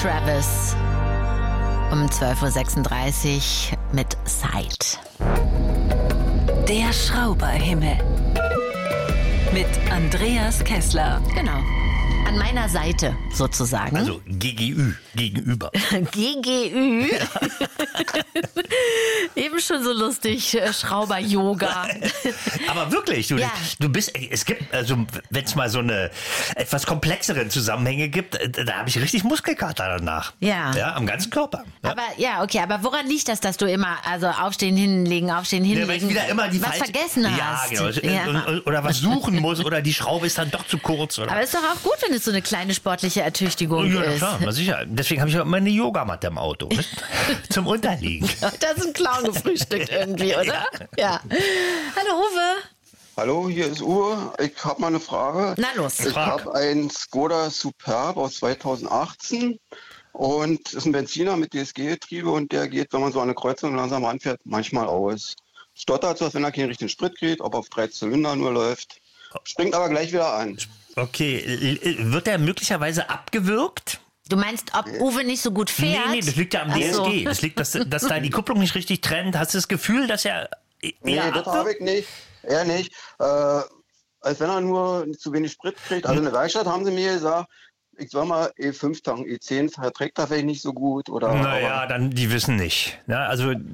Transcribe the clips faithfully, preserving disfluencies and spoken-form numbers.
Travis um zwölf Uhr sechsunddreißig mit Sight. Der Schrauberhimmel mit Andreas Kessler. Genau. An meiner Seite sozusagen. Also G G Ü, gegenüber. G G Ü. Eben schon so lustig, Schrauber-Yoga. Aber wirklich, du, Ja. du bist, es gibt, also wenn es mal so eine etwas komplexeren Zusammenhänge gibt, da habe ich richtig Muskelkater danach. Ja. Ja, am ganzen Körper. Ja. Aber ja, okay, aber woran liegt das, dass du immer, also aufstehen, hinlegen, aufstehen, Ja, hinlegen, weil ich wieder immer die was falsche- vergessen ja, hast? genau. Ja. Oder was suchen muss oder die Schraube ist dann doch zu kurz. Oder? Aber ist doch auch gut, wenn es so eine kleine sportliche Ertüchtigung Ja, na ist. klar, na sicher. Deswegen habe ich auch immer eine Yogamatte im Auto. Ne? Zum Unterliegen. Da ist ein Clown gefrühstückt irgendwie, oder? Ja. Hallo Uwe. Hallo, hier ist Uwe. Ich habe mal eine Frage. Na los. Ich Frag. habe einen Skoda Superb aus zweitausendachtzehn und ist ein Benziner mit D S G-Getriebe und der geht, wenn man so an eine Kreuzung langsam anfährt, manchmal aus. Stottert so, als wenn er keinen richtigen Sprit kriegt, ob auf drei Zylinder nur läuft. Springt aber gleich wieder an. Okay, l- wird der möglicherweise abgewürgt? Du meinst, ob Uwe nicht so gut fährt? Nee, nee, das liegt ja am Ach D S G. so. Das liegt, dass, dass da die Kupplung nicht richtig trennt. Hast du das Gefühl, dass er Nee, eher das habe abwirkt? ich nicht. Er nicht. Äh, als wenn er nur zu wenig Sprit kriegt. Also in der Werkstatt haben sie mir gesagt, ich soll mal E fünf tanken, E zehn verträgt er vielleicht nicht so gut. Oder, Naja, aber, dann, die wissen nicht. Ja, also, äh,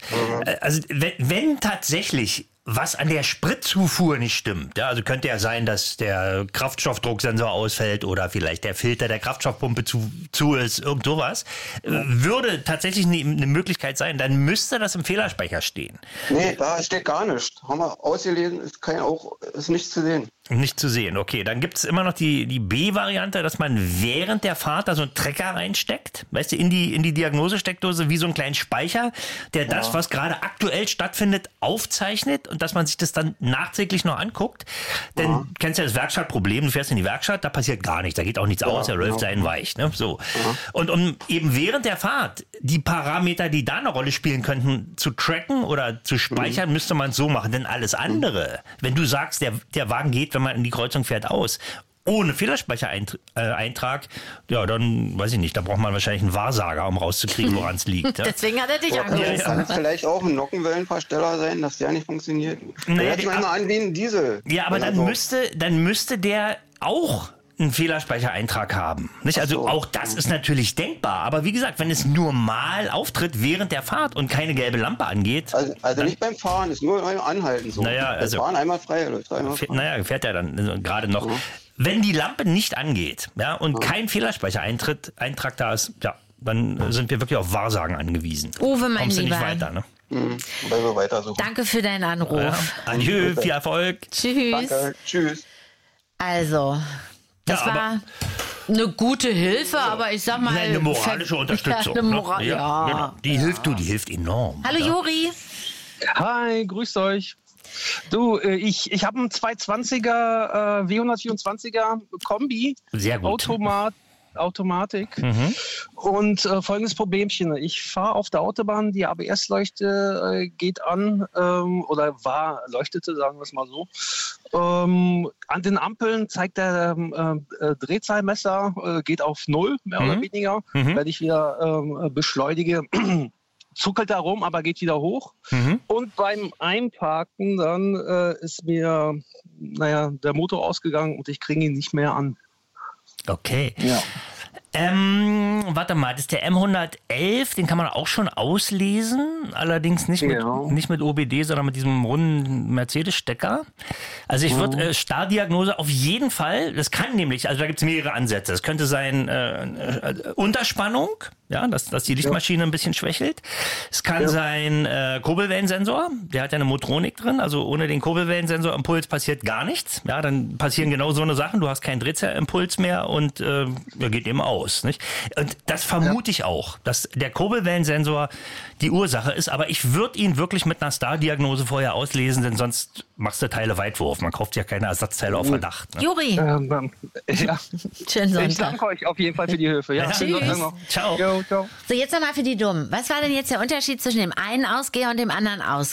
also wenn, wenn tatsächlich was an der Spritzufuhr nicht stimmt, ja, also könnte ja sein, dass der Kraftstoffdrucksensor ausfällt oder vielleicht der Filter der Kraftstoffpumpe zu, zu ist, irgend sowas, äh, würde tatsächlich eine, eine Möglichkeit sein, dann müsste das im Fehlerspeicher stehen. nee, da steht gar nichts. Haben wir ausgelesen, ist, kein, auch, ist nichts zu sehen. Nicht zu sehen, okay. Dann gibt es immer noch die, die B-Variante, dass man während der Fahrt da so einen Trecker reinsteckt, weißt du, in die, in die Diagnosesteckdose wie so einen kleinen Speicher, der das, was gerade aktuell stattfindet, aufzeichnet und dass man sich das dann nachträglich noch anguckt. Denn Ja. du kennst ja das Werkstattproblem, du fährst in die Werkstatt, da passiert gar nichts, da geht auch nichts aus, er läuft genau. seinen weich. Ne? So. Und um eben während der Fahrt die Parameter, die da eine Rolle spielen könnten, zu tracken oder zu speichern, müsste man es so machen. Denn alles andere, wenn du sagst, der, der Wagen geht, wenn man in die Kreuzung fährt, aus, ohne Fehlerspeichereintrag, ja, dann weiß ich nicht, da braucht man wahrscheinlich einen Wahrsager, um rauszukriegen, woran es liegt. Ja? Deswegen hat er dich Ja, angerufen. Kann es vielleicht auch ein Nockenwellenversteller sein, dass der nicht funktioniert? Nee, Der hört die- sich manchmal an wie ein Diesel. Ja, aber Wenn er dann so- müsste, dann müsste der auch einen Fehlerspeichereintrag haben. Nicht? Also so. auch das ist natürlich denkbar. Aber wie gesagt, wenn es nur mal auftritt während der Fahrt und keine gelbe Lampe angeht, Also, also nicht beim Fahren, ist nur beim Anhalten so. Naja, also- Das Fahren einmal frei, läuft einmal fährt, frei. naja, fährt er dann also gerade noch. Wenn die Lampe nicht angeht, ja, und kein Fehlerspeichereintrag Eintrag da ist, ja, dann äh, sind wir wirklich auf Wahrsagen angewiesen. Uwe, mein Kommst du nicht Lieber. weiter, ne? Mhm. Weil wir weiter so. Danke für deinen Anruf. Ja. Adieu, viel Erfolg. Tschüss. Danke, tschüss. Also, das Ja, aber- war eine gute Hilfe, aber ich sag mal... Eine moralische ver- Unterstützung. Ja, eine Moral, ne? ja. Genau. Die hilft du, die hilft enorm. Hallo ja. Juri. Hi, grüßt euch. Du, äh, ich, ich habe einen zweihundertzwanziger äh, W hundertvierundzwanziger Kombi, Sehr gut. Automat, Automatik. Mhm. Und äh, folgendes Problemchen. Ich fahre auf der Autobahn, die A B S-Leuchte äh, geht an ähm, oder war, leuchtete, sagen wir es mal so. Ähm, an den Ampeln zeigt der ähm, äh, Drehzahlmesser, äh, geht auf Null, mehr Mhm. oder weniger. Mhm. Wenn ich wieder ähm, beschleunige, zuckelt da rum, aber geht wieder hoch. Mhm. Und beim Einparken dann äh, ist mir, naja, der Motor ausgegangen und ich kriege ihn nicht mehr an. Okay. Ja. Ähm, warte mal, das ist der M hundertelf, den kann man auch schon auslesen, allerdings nicht mit, Ja. nicht mit O B D, sondern mit diesem runden Mercedes-Stecker. Also ich würde äh, Stardiagnose auf jeden Fall, das kann nämlich, also da gibt es mehrere Ansätze. Es könnte sein äh, äh, Unterspannung, ja, dass, dass die Lichtmaschine ein bisschen schwächelt. Es kann sein äh, Kurbelwellensensor, der hat ja eine Motronik drin, also ohne den Kurbelwellensensor-Impuls passiert gar nichts. Ja, dann passieren genau so eine Sachen, du hast keinen Drehzahlimpuls mehr und äh, er geht eben aus. Nicht? Und das vermute ich auch, dass der Kurbelwellensensor die Ursache ist, aber ich würde ihn wirklich mit einer Star-Diagnose vorher auslesen, denn sonst machst du Teile Weitwurf. Man kauft ja keine Ersatzteile auf Verdacht. Ne? Juri, Ähm, ähm, ja. schönen Ich Sonntag. danke euch auf jeden Fall für die Hilfe. Ja, Ja, schönen tschüss. Sonntag noch. Ciao. Jo, ciao. So, jetzt nochmal für die Dummen. Was war denn jetzt der Unterschied zwischen dem einen Ausgeher und dem anderen Ausgeher?